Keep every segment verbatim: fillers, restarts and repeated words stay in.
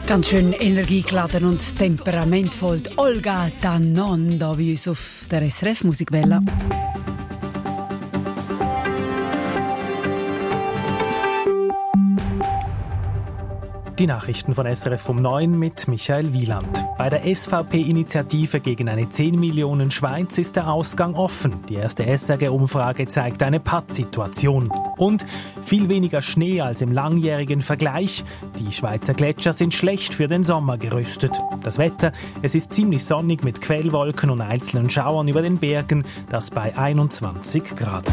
Ganz schön energiegeladen und temperamentvoll. Die Olga Tanon da bei uns auf der S R F Musikwelle. Die Nachrichten von S R F um neun mit Michael Wieland. Bei der S V P-Initiative gegen eine zehn Millionen Schweiz ist der Ausgang offen. Die erste S R G-Umfrage zeigt eine Pattsituation. Und viel weniger Schnee als im langjährigen Vergleich. Die Schweizer Gletscher sind schlecht für den Sommer gerüstet. Das Wetter, es ist ziemlich sonnig mit Quellwolken und einzelnen Schauern über den Bergen, das bei einundzwanzig Grad.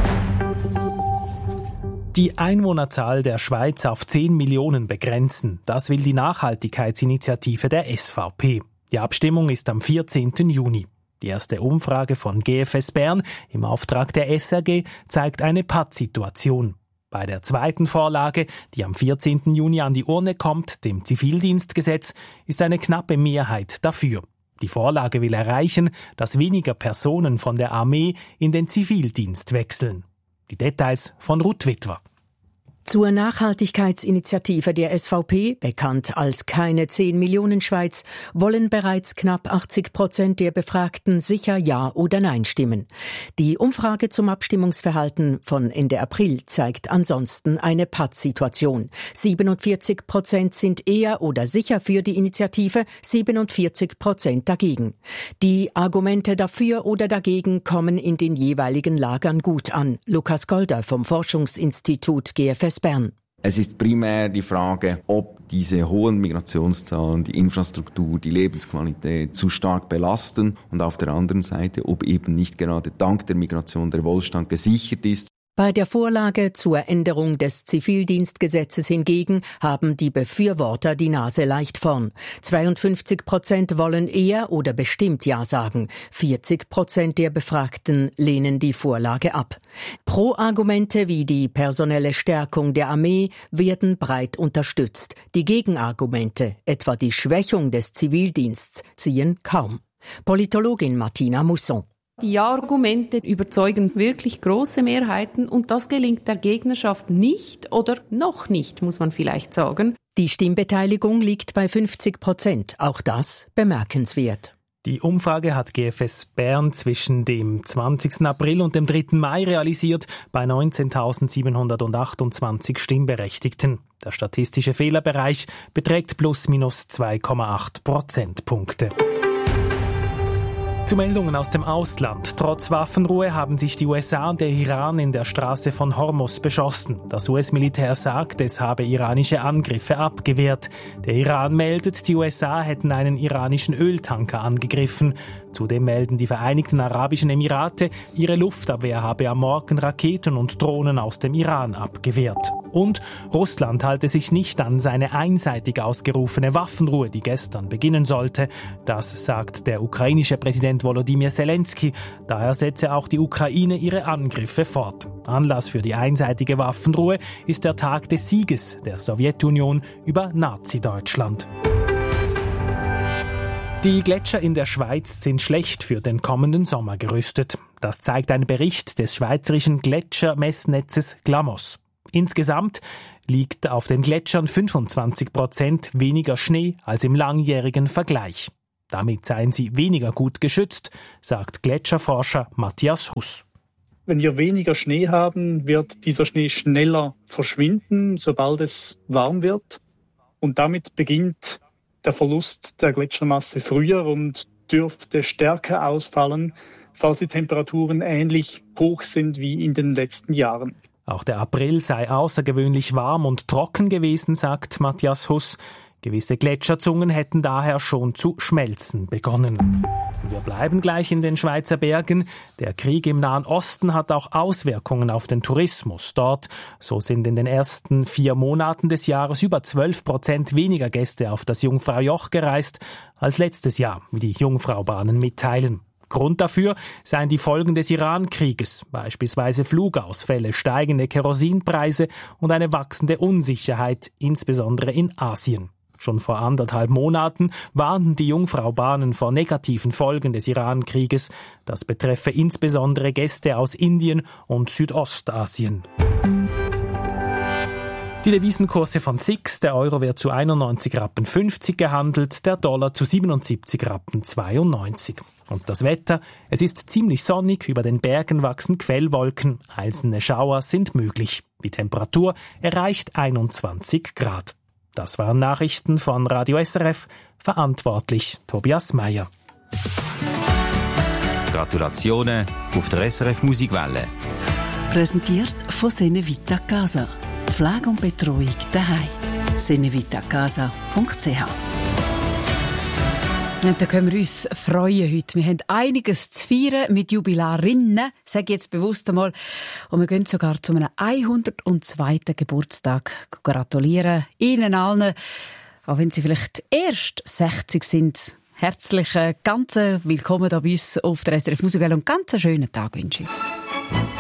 Die Einwohnerzahl der Schweiz auf zehn Millionen begrenzen. Das will die Nachhaltigkeitsinitiative der S V P. Die Abstimmung ist am vierzehnten Juni. Die erste Umfrage von G F S Bern im Auftrag der S R G zeigt eine Pattsituation. Bei der zweiten Vorlage, die am vierzehnten Juni an die Urne kommt, dem Zivildienstgesetz, ist eine knappe Mehrheit dafür. Die Vorlage will erreichen, dass weniger Personen von der Armee in den Zivildienst wechseln. Die Details von Ruth Witwer. Zur Nachhaltigkeitsinitiative der S V P, bekannt als Keine zehn Millionen Schweiz, wollen bereits knapp achtzig Prozent der Befragten sicher Ja oder Nein stimmen. Die Umfrage zum Abstimmungsverhalten von Ende April zeigt ansonsten eine Pattsituation. siebenundvierzig Prozent sind eher oder sicher für die Initiative, siebenundvierzig Prozent dagegen. Die Argumente dafür oder dagegen kommen in den jeweiligen Lagern gut an. Lukas Golder vom Forschungsinstitut G F S Bern. Es ist primär die Frage, ob diese hohen Migrationszahlen die Infrastruktur, die Lebensqualität zu stark belasten und auf der anderen Seite, ob eben nicht gerade dank der Migration der Wohlstand gesichert ist. Bei der Vorlage zur Änderung des Zivildienstgesetzes hingegen haben die Befürworter die Nase leicht vorn. zweiundfünfzig Prozent wollen eher oder bestimmt Ja sagen. vierzig Prozent der Befragten lehnen die Vorlage ab. Pro-Argumente wie die personelle Stärkung der Armee werden breit unterstützt. Die Gegenargumente, etwa die Schwächung des Zivildienstes, ziehen kaum. Politologin Martina Musson. Die Ja-Argumente überzeugen wirklich große Mehrheiten und das gelingt der Gegnerschaft nicht oder noch nicht, muss man vielleicht sagen. Die Stimmbeteiligung liegt bei fünfzig Prozent. Auch das bemerkenswert. Die Umfrage hat G F S Bern zwischen dem zwanzigsten April und dem dritten Mai realisiert bei neunzehntausendsiebenhundertachtundzwanzig Stimmberechtigten. Der statistische Fehlerbereich beträgt plus minus zwei Komma acht Prozentpunkte. Zu Meldungen aus dem Ausland. Trotz Waffenruhe haben sich die U S A und der Iran in der Straße von Hormuz beschossen. Das U S-Militär sagt, es habe iranische Angriffe abgewehrt. Der Iran meldet, die U S A hätten einen iranischen Öltanker angegriffen. Zudem melden die Vereinigten Arabischen Emirate, ihre Luftabwehr habe am Morgen Raketen und Drohnen aus dem Iran abgewehrt. Und Russland halte sich nicht an seine einseitig ausgerufene Waffenruhe, die gestern beginnen sollte. Das sagt der ukrainische Präsident Volodymyr Zelensky. Daher setze auch die Ukraine ihre Angriffe fort. Anlass für die einseitige Waffenruhe ist der Tag des Sieges der Sowjetunion über Nazi-Deutschland. Die Gletscher in der Schweiz sind schlecht für den kommenden Sommer gerüstet. Das zeigt ein Bericht des schweizerischen Gletschermessnetzes Glamos. Insgesamt liegt auf den Gletschern fünfundzwanzig Prozent weniger Schnee als im langjährigen Vergleich. Damit seien sie weniger gut geschützt, sagt Gletscherforscher Matthias Huss. Wenn wir weniger Schnee haben, wird dieser Schnee schneller verschwinden, sobald es warm wird. Und damit beginnt der Verlust der Gletschermasse früher und dürfte stärker ausfallen, falls die Temperaturen ähnlich hoch sind wie in den letzten Jahren. Auch der April sei außergewöhnlich warm und trocken gewesen, sagt Matthias Huss. Gewisse Gletscherzungen hätten daher schon zu schmelzen begonnen. Wir bleiben gleich in den Schweizer Bergen. Der Krieg im Nahen Osten hat auch Auswirkungen auf den Tourismus dort. So sind in den ersten vier Monaten des Jahres über zwölf Prozent weniger Gäste auf das Jungfraujoch gereist als letztes Jahr, wie die Jungfraubahnen mitteilen. Grund dafür seien die Folgen des Iran-Krieges, beispielsweise Flugausfälle, steigende Kerosinpreise und eine wachsende Unsicherheit, insbesondere in Asien. Schon vor anderthalb Monaten warnten die Jungfraubahnen vor negativen Folgen des Iran-Krieges. Das betreffe insbesondere Gäste aus Indien und Südostasien. Die Devisenkurse von S I X, der Euro wird zu einundneunzig Rappen fünfzig gehandelt, der Dollar zu siebenundsiebzig Rappen zweiundneunzig. Und das Wetter, es ist ziemlich sonnig, über den Bergen wachsen Quellwolken, einzelne Schauer sind möglich. Die Temperatur erreicht einundzwanzig Grad. Das waren Nachrichten von Radio S R F, verantwortlich Tobias Meyer. Gratulationen auf der S R F Musikwelle. Präsentiert von Senevita Casa. Pflege und Betreuung daheim. senevitacasa punkt c h. Und da können wir uns freuen heute. Wir haben einiges zu feiern mit Jubilarinnen, sage ich jetzt bewusst einmal. Und wir gehen sogar zu einem hundertzweiten Geburtstag gratulieren. Ihnen allen, auch wenn Sie vielleicht erst sechzig sind. Herzlich ganz willkommen hier bei uns auf der S R F Musikwelle und ganz einen schönen Tag wünsche ich.